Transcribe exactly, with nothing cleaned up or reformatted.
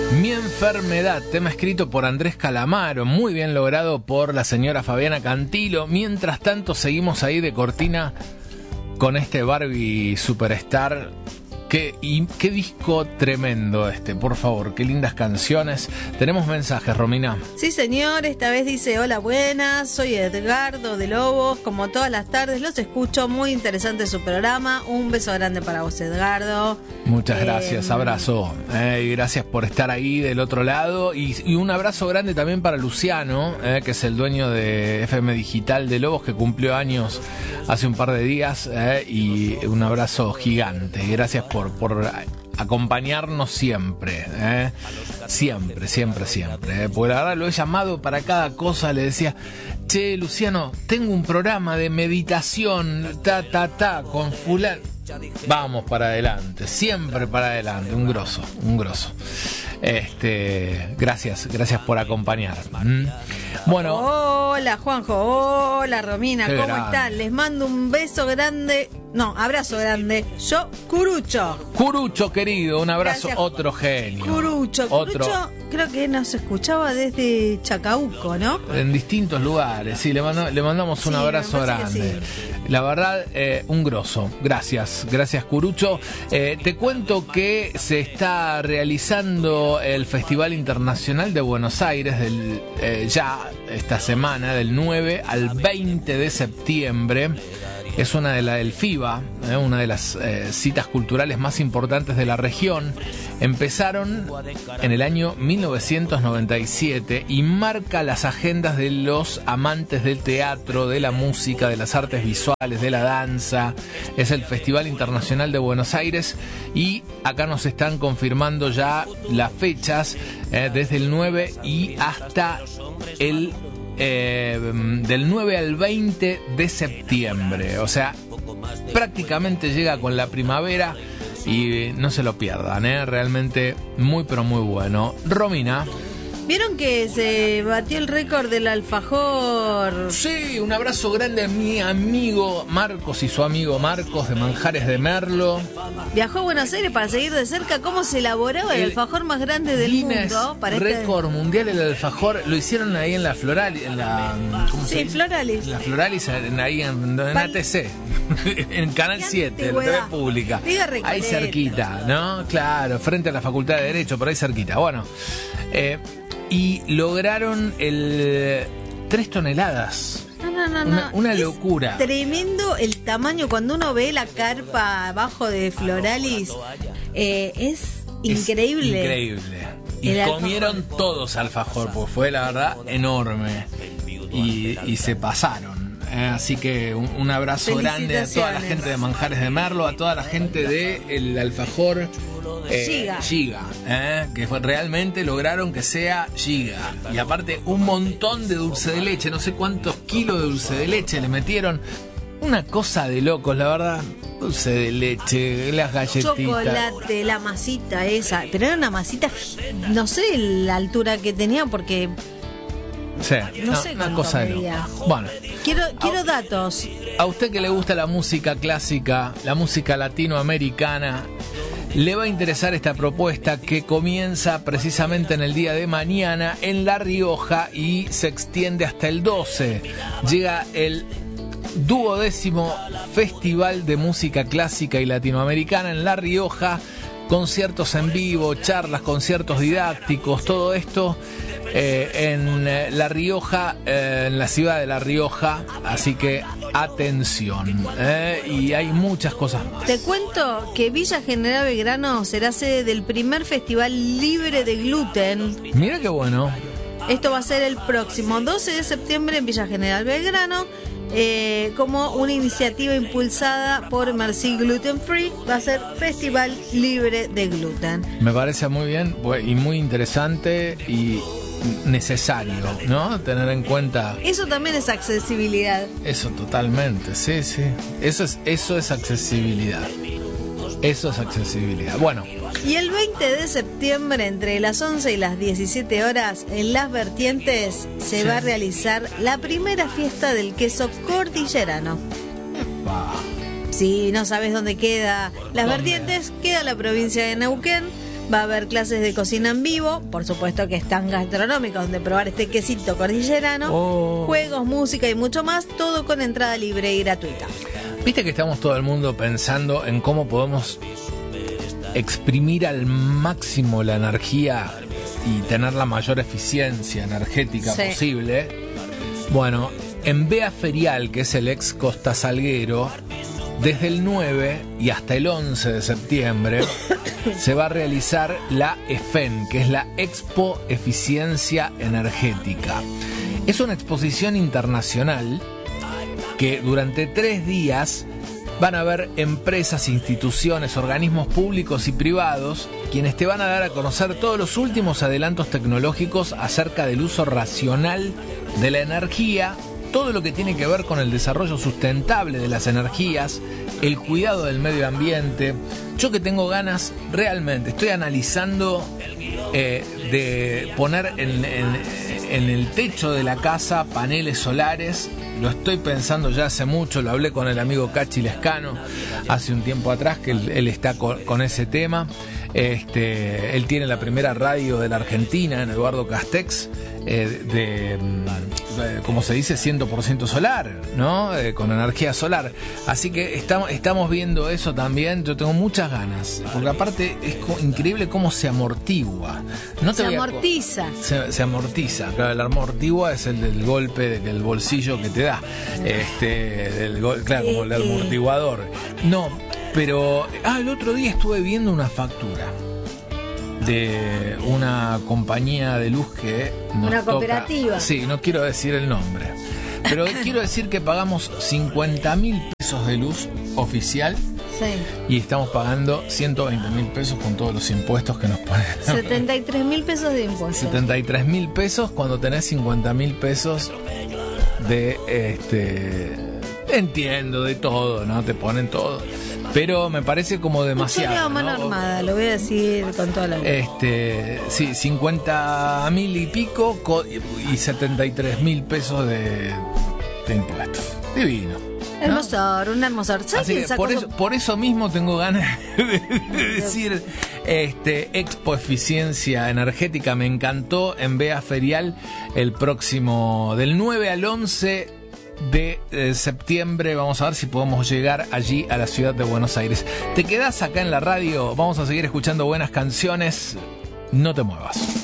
Mi enfermedad, tema escrito por Andrés Calamaro, muy bien logrado por la señora Fabiana Cantilo. Mientras tanto, seguimos ahí de cortina con este Barbie Superstar. Qué, y, qué disco tremendo este, por favor, qué lindas canciones. Tenemos mensajes, Romina. Sí, señor, esta vez dice: hola, buenas, soy Edgardo de Lobos, como todas las tardes los escucho, muy interesante su programa, un beso grande para vos, Edgardo. Muchas eh, gracias, abrazo, eh, y gracias por estar ahí del otro lado, y, y un abrazo grande también para Luciano, eh, que es el dueño de F M Digital de Lobos, que cumplió años hace un par de días, eh, y un abrazo gigante, y gracias por Por, por acompañarnos siempre, ¿eh? siempre, siempre, siempre. ¿eh? Porque la verdad lo he llamado para cada cosa, le decía: che, Luciano, tengo un programa de meditación, ta, ta, ta, con fulano. Vamos para adelante, siempre para adelante, un grosso, un grosso. Este, gracias, gracias por acompañarme. ¿Mm? Bueno. Hola, Juanjo, hola, Romina, ¿cómo grande. están? Les mando un beso grande, no, abrazo grande. Yo, Curucho. Curucho, querido, un abrazo, Gracias. otro genio. Curucho, otro. Curucho, creo que nos escuchaba desde Chacabuco, ¿no? En distintos lugares, sí, le, mando, le mandamos un Sí, abrazo me parece grande. que sí. La verdad, eh, un grosso. Gracias, gracias, Curucho. Eh, te cuento que se está realizando el Festival Internacional de Buenos Aires del, eh, ya esta semana, del nueve al veinte de septiembre. Es una de la del FIBA, eh, una de las eh, citas culturales más importantes de la región. Empezaron en el año mil novecientos noventa y siete y marca las agendas de los amantes del teatro, de la música, de las artes visuales, de la danza. Es el Festival Internacional de Buenos Aires y acá nos están confirmando ya las fechas, eh, desde el nueve y hasta el Eh, del nueve al veinte de septiembre. O sea, prácticamente llega con la primavera y no se lo pierdan, ¿eh? Realmente muy pero muy bueno. Romina. ¿Vieron que se batió el récord del alfajor? Sí, un abrazo grande a mi amigo Marcos y su amigo Marcos de Manjares de Merlo. Viajó a Buenos Aires para seguir de cerca cómo se elaboraba el, el alfajor más grande del Guinness mundo. Para récord este... mundial el alfajor. Lo hicieron ahí en la Floral, en la ¿cómo sí, se dice? Floralis. En la Floralis, en, ahí en, en A T C, en Canal siete, la T V pública. Ahí cerquita, ¿no? Claro, frente a la Facultad de Derecho, por ahí cerquita. Bueno, eh, y lograron el tres toneladas. No, no, no, una, no. una es locura. Tremendo el tamaño. Cuando uno ve la carpa abajo de Floralis, eh, es increíble. Es increíble. Y el comieron alfajor. todos alfajor, porque fue la verdad enorme. Y, y se pasaron. Eh, así que un, un abrazo grande a toda la gente de Manjares de Merlo, a toda la gente de el alfajor. Eh, Giga, Giga eh, que fue, realmente lograron que sea Giga. Y aparte un montón de dulce de leche, no sé cuántos kilos de dulce de leche le metieron. Una cosa de locos, la verdad. Dulce de leche, las galletitas, chocolate, la masita esa. Pero era una masita, no sé la altura que tenía porque... Sí, no, no sé una cosa de locos. Bueno, quiero, quiero datos. A usted que le gusta la música clásica, la música latinoamericana, le va a interesar esta propuesta que comienza precisamente en el día de mañana en La Rioja y se extiende hasta el doce. Llega el duodécimo Festival de Música Clásica y Latinoamericana en La Rioja. Conciertos en vivo, charlas, conciertos didácticos, todo esto eh, en La Rioja, eh, en la ciudad de La Rioja. Así que atención, eh, y hay muchas cosas más. Te cuento que Villa General Belgrano será sede del primer festival libre de gluten. Mira qué bueno. Esto va a ser el próximo doce de septiembre en Villa General Belgrano. Eh, como una iniciativa impulsada por Merci Gluten Free, va a ser Festival Libre de Gluten. Me parece muy bien y muy interesante y necesario, ¿no? Tener en cuenta. Eso también es accesibilidad. Eso totalmente, sí, sí. Eso es, eso es accesibilidad. Eso es accesibilidad. Bueno. Y el veinte de septiembre, entre las once y las diecisiete horas, en Las Vertientes, se sí. va a realizar la primera fiesta del queso cordillerano. Wow. Si no sabes dónde queda Las ¿Dónde? Vertientes, queda la provincia de Neuquén. Va a haber clases de cocina en vivo, por supuesto que están gastronómicos, donde probar este quesito cordillerano, oh. juegos, música y mucho más, todo con entrada libre y gratuita. Viste que estamos todo el mundo pensando en cómo podemos exprimir al máximo la energía y tener la mayor eficiencia energética sí. posible. Bueno, en Bea Ferial, que es el ex Costa Salguero, desde el nueve y hasta el once de septiembre se va a realizar la E F E N, que es la Expo Eficiencia Energética. Es una exposición internacional que durante tres días van a haber empresas, instituciones, organismos públicos y privados quienes te van a dar a conocer todos los últimos adelantos tecnológicos acerca del uso racional de la energía, todo lo que tiene que ver con el desarrollo sustentable de las energías, el cuidado del medio ambiente. Yo que tengo ganas, realmente, estoy analizando eh, de poner en, en, en el techo de la casa paneles solares. Lo estoy pensando ya hace mucho, lo hablé con el amigo Cachi Lescano hace un tiempo atrás, que él, él está con, con ese tema. Este, él tiene la primera radio de la Argentina, en Eduardo Castex, eh, de, de, como se dice, cien por ciento solar, ¿no? Eh, con energía solar. Así que estamos, estamos viendo eso también. Yo tengo muchas ganas, porque aparte es co- increíble cómo se amortigua. No te se voy amortiza. A, se, se amortiza. Claro, el amortigua es el del golpe del bolsillo que te da. Este, del gol, claro, como el amortiguador. No, pero ah, el otro día estuve viendo una factura de una compañía de luz que nos una toca. Cooperativa. Sí, no quiero decir el nombre, pero quiero decir que pagamos cincuenta mil pesos de luz oficial. Sí. Y estamos pagando ciento veinte mil pesos con todos los impuestos que nos ponen. setenta y tres mil pesos de impuestos. setenta y tres mil pesos cuando tenés cincuenta mil pesos de este. Entiendo de todo, ¿no? Te ponen todo. Pero me parece como demasiado. Yo mano ¿no? armada, lo voy a decir con toda la verdad. Este, sí, cincuenta mil y pico y setenta y tres mil pesos de, de impuestos. Divino. ¿no? Hermosor, un hermosor. Así que por, eso, por eso mismo tengo ganas de decir este, Expo Eficiencia Energética. Me encantó en Bea Ferial el próximo, del nueve al once de eh, septiembre. Vamos a ver si podemos llegar allí a la ciudad de Buenos Aires. Te quedás acá en la radio, vamos a seguir escuchando buenas canciones. No te muevas.